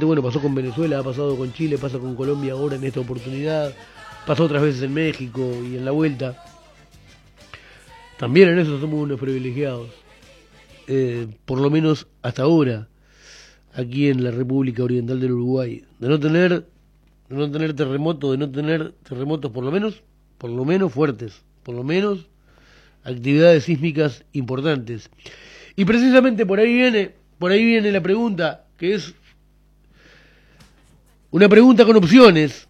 lamentablemente, bueno, pasó con Venezuela, ha pasado con Chile, pasa con Colombia ahora en esta oportunidad, pasó otras veces en México y en la vuelta. También en eso somos unos privilegiados, por lo menos hasta ahora, aquí en la República Oriental del Uruguay, de no tener terremotos, de no tener terremotos por lo menos fuertes, por lo menos actividades sísmicas importantes. Y precisamente por ahí viene la pregunta, que es una pregunta con opciones,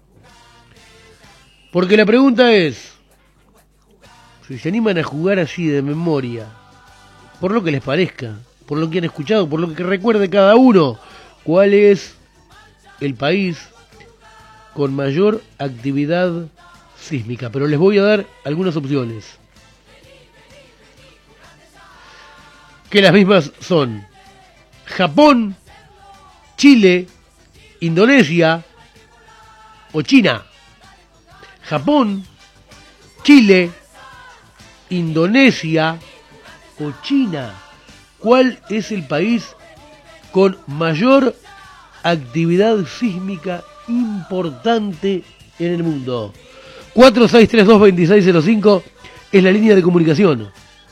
porque la pregunta es, si se animan a jugar así de memoria, por lo que les parezca, por lo que han escuchado, por lo que recuerde cada uno, ¿cuál es el país con mayor actividad sísmica? Pero les voy a dar algunas opciones, que las mismas son Japón, Chile, Indonesia o China. Japón, Chile, Indonesia o China. ¿Cuál es el país con mayor actividad sísmica importante en el mundo? 4632-2605 es la línea de comunicación.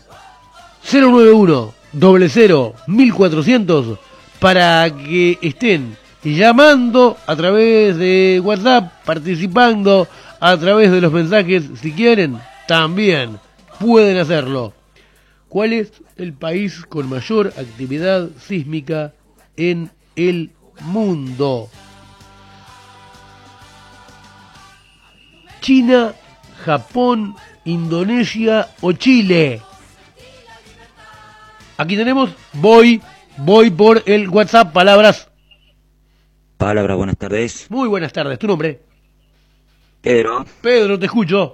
091-00-1400 para que estén llamando a través de WhatsApp, participando a través de los mensajes, si quieren, también pueden hacerlo. ¿Cuál es el país con mayor actividad sísmica en el mundo? China, Japón, Indonesia o Chile. Aquí tenemos, voy por el WhatsApp, palabras. Palabra, buenas tardes. Muy buenas tardes, ¿tu nombre? Pedro. Pedro, te escucho.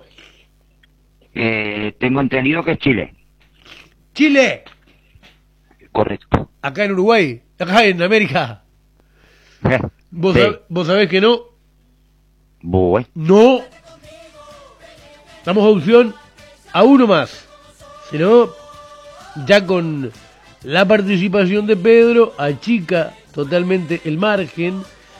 Tengo entendido que es Chile. Chile. Correcto. Acá en Uruguay, acá en América. ¿Vos, Sí. ¿Vos sabés que no? Bueno. No. Damos opción a uno más. Si no, ya con la participación de Pedro, achica totalmente el margen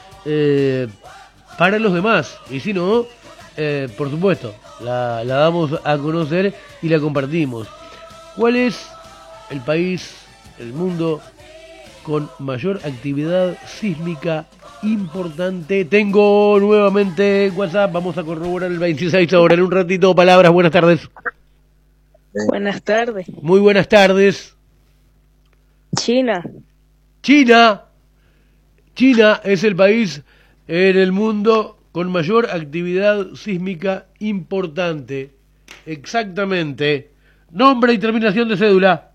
para los demás. Y si no, por supuesto, la damos a conocer y la compartimos. ¿Cuál es el país, el mundo, con mayor actividad sísmica importante? Tengo nuevamente WhatsApp, vamos a corroborar el 26 ahora en un ratito. Palabras, buenas tardes. Buenas tardes. Muy buenas tardes. China. China es el país en el mundo con mayor actividad sísmica importante. Exactamente. Nombre y terminación de cédula.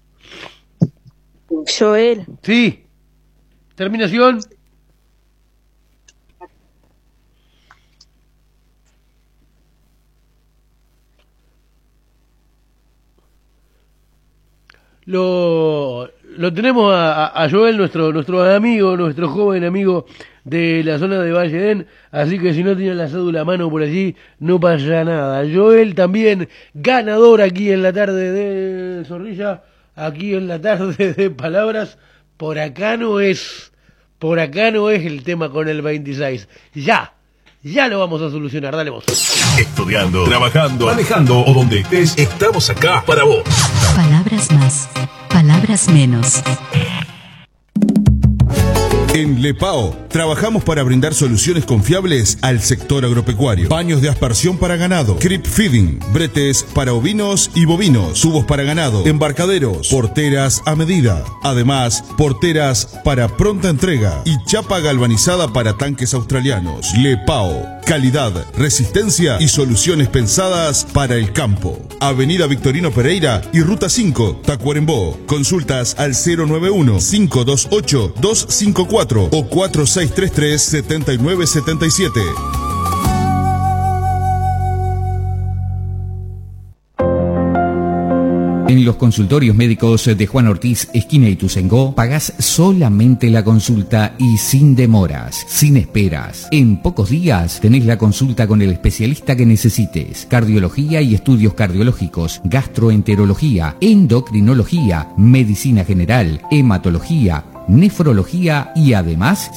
Joel. Sí. Terminación. Lo tenemos a Joel, nuestro amigo, nuestro joven amigo de la zona de Valle Den, así que si no tiene la cédula a mano por allí, no pasa nada. Joel también ganador aquí en la tarde de Zorrilla, aquí en la tarde de Palabras. Por acá no es el tema con el 26. Ya lo vamos a solucionar, dale vos. Estudiando, trabajando, manejando o donde estés, estamos acá para vos. Palabras más, palabras menos. En Lepao trabajamos para brindar soluciones confiables al sector agropecuario. Baños de aspersión para ganado, creep feeding, bretes para ovinos y bovinos, tubos para ganado, embarcaderos, porteras a medida. Además, porteras para pronta entrega y chapa galvanizada para tanques australianos. Lepao, calidad, resistencia y soluciones pensadas para el campo. Avenida Victorino Pereira y Ruta 5, Tacuarembó. Consultas al 091-528-254 o 4633-7977. En los consultorios médicos de Juan Ortiz, esquina Ituzaingó, pagás solamente la consulta y sin demoras, sin esperas. En pocos días tenés la consulta con el especialista que necesites. Cardiología y estudios cardiológicos, gastroenterología, endocrinología, medicina general, hematología, nefrología y además